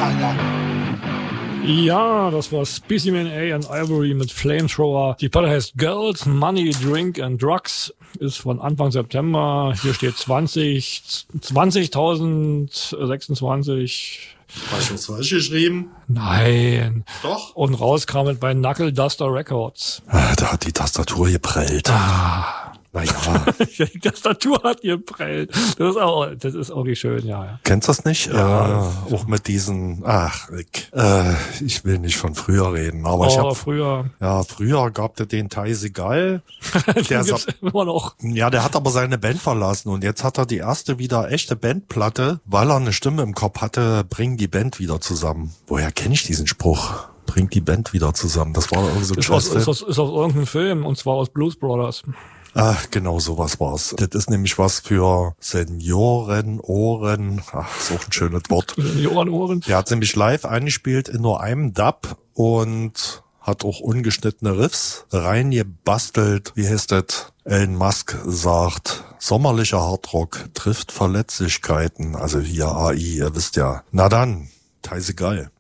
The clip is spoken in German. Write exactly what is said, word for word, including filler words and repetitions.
Ja, das war Specimen A and Ivory mit Flamethrower. Die Platte heißt Girls, Money, Drink and Drugs. Ist von Anfang September. Hier steht zwanzig, zwanzigtausendsechsundzwanzig. Habe ich was falsch geschrieben? Nein. Doch. Und rauskam es bei Knuckle Duster Records. Ah, da hat die Tastatur geprellt. Ah. Naja. Die Tastatur hat geprellt. Das ist auch, das ist auch nicht schön, ja. ja. Kennst du das nicht? Ja. Äh, auch mit diesen, ach, Rick, äh, ich will nicht von früher reden, aber oh, ich hab, früher. Ja, früher gab es den Thai Segal. Der gibt's immer noch. Ja, der hat aber seine Band verlassen und jetzt hat er die erste wieder echte Bandplatte, weil er eine Stimme im Kopf hatte, bring die Band wieder zusammen. Woher kenne ich diesen Spruch? Bring die Band wieder zusammen. Das war irgendwie so ein ist aus, ist, aus, ist aus irgendeinem Film, und zwar aus Blues Brothers. Ach, genau sowas war's. Das ist nämlich was für Seniorenohren. Ach, ist auch ein schönes Wort. Seniorenohren. Der hat nämlich live eingespielt in nur einem Dub und hat auch ungeschnittene Riffs reingebastelt. Wie heißt das? Elon Musk sagt, sommerlicher Hardrock trifft Verletzlichkeiten. Also hier A I, ihr wisst ja. Na dann, Thai Segal.